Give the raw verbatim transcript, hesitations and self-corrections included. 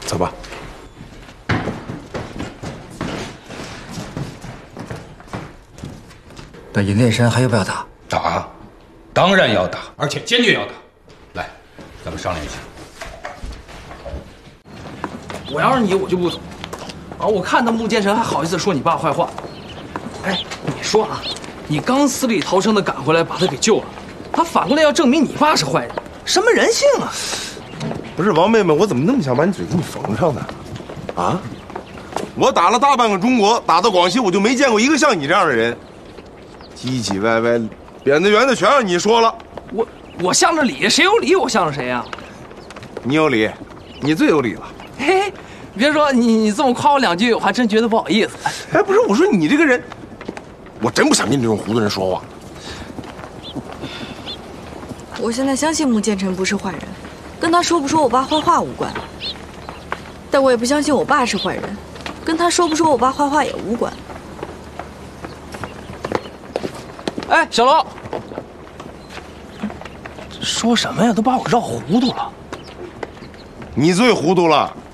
走吧。 那尹烈山还要不要打？ 打，当然要打，而且坚决要打。来，咱们商量一下。 我要是你，我就不走。啊，我看那穆剑臣还好意思说你爸坏话。哎，你说啊，你刚死里逃生的赶回来把他给救了，他反过来要证明你爸是坏人，什么人性啊？ 不是王妹妹，我怎么那么想把你嘴给你缝上呢？啊！我打了大半个中国，打到广西，我就没见过一个像你这样的人，唧唧歪歪、扁的圆的全让你说了。 我我向着理，谁有理我向着谁呀、啊？ 你有理，你最有理了。 嘿，别说你你这么夸我两句，我还真觉得不好意思。 哎，不是，我说你这个人，我真不想跟你这种糊涂人说话。 我现在相信穆剑臣不是坏人。跟他说不说我爸坏话无关，但我也不相信我爸是坏人，跟他说不说我爸坏话也无关。 哎，小楼，说什么呀？都把我绕糊涂了。 你最糊涂了。